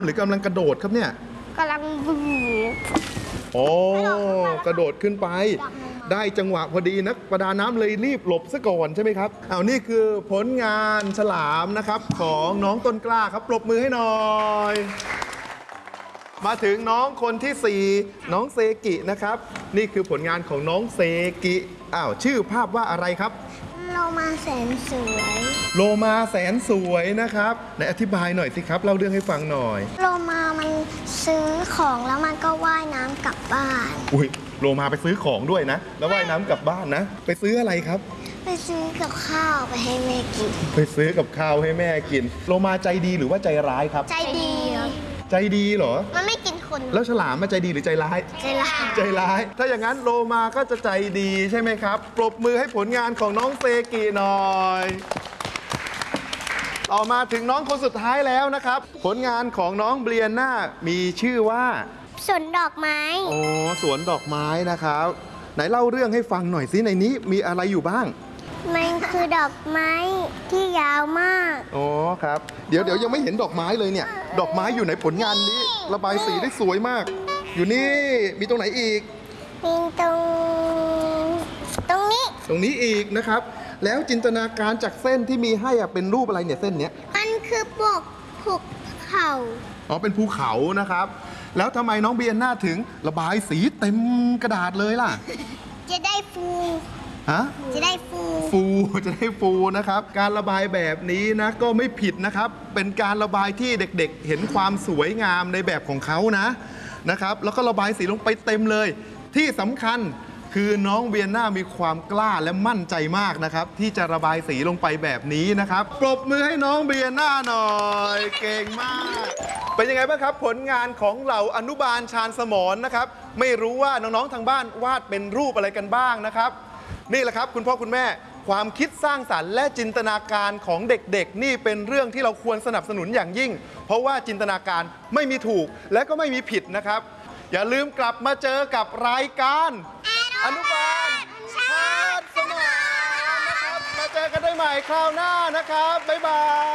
หรือกำลังกระโดดครับเนี่ยกำลังบึ้งโอ้กระโดดขึ้นไปได้จังหวะพอดีนักประดาน้ำเลยรีบหลบซะก่อนใช่ไหมครับนี่คือผลงานฉลามนะครับของน้องต้นกล้าครับปรบมือให้หน่อยมาถึงน้องคนที่4น้องเซกินะครับนี่คือผลงานของน้องเซกิชื่อภาพว่าอะไรครับโลมาแสนสวยโลมาแสนสวยนะครับไหนอธิบายหน่อยสิครับเล่าเรื่องให้ฟังหน่อยโลมามันซื้อของแล้วมันก็ว่ายน้ำกลับบ้านอุ้ยโลมาไปซื้อของด้วยนะแล้วว่ายน้ำกลับบ้านนะไปซื้ออะไรครับไปซื้อกับข้าวไปให้แม่กินไปซื้อกับข้าวให้แม่กินโลมาใจดีหรือว่าใจร้ายครับใจดีใจดีเหรอมันไม่กินคนแล้วฉลามมันใจดีหรือใจร้ายใจร้ายใจร้ายถ้าอย่างนั้นโลมาก็จะใจดีใช่ไหมครับปรบมือให้ผลงานของน้องเซกิหน่อยต่อมาถึงน้องคนสุดท้ายแล้วนะครับผลงานของน้องเบรียน่ามีชื่อว่าสวนดอกไม้สวนดอกไม้นะครับไหนเล่าเรื่องให้ฟังหน่อยสิในนี้มีอะไรอยู่บ้างมันคือดอกไม้ที่ยาวมากครับเดี๋ยวยังไม่เห็นดอกไม้เลยเนี่ยดอกไม้อยู่ในผลงานนี้ระบายสีได้สวยมากอยู่นี่มีตรงไหนอีกมีตรงนี้อีกนะครับแล้วจินตนาการจากเส้นที่มีให้เป็นรูปอะไรเนี่ยเส้นเนี้ยมันคือภูเขาเป็นภูเขานะครับแล้วทำไมน้องเบียนหน้าถึงระบายสีเต็มกระดาษเลยล่ะจะได้ฟูจะได้ฟูนะครับการระบายแบบนี้นะก็ไม่ผิดนะครับเป็นการระบายที่เด็กๆเห็นความสวยงามในแบบของเขานะครับแล้วก็ระบายสีลงไปเต็มเลยที่สำคัญคือน้องเบียนหน้ามีความกล้าและมั่นใจมากนะครับที่จะระบายสีลงไปแบบนี้นะครับปรบมือให้น้องเบียนหน้าหน่อยเก่งมากเป็นยังไงบ้างครับผลงานของเหล่าอนุบาลชาญสมรนะครับไม่รู้ว่าน้องๆทางบ้านวาดเป็นรูปอะไรกันบ้างนะครับนี่แหละครับคุณพ่อคุณแม่ความคิดสร้างสรรค์และจินตนาการของเด็กๆนี่เป็นเรื่องที่เราควรสนับสนุนอย่างยิ่งเพราะว่าจินตนาการไม่มีถูกและก็ไม่มีผิดนะครับอย่าลืมกลับมาเจอกับรายการอนุบาลชาญสมรนะครับมาเจอกันได้ใหม่คราวหน้านะครับบ๊ายบาย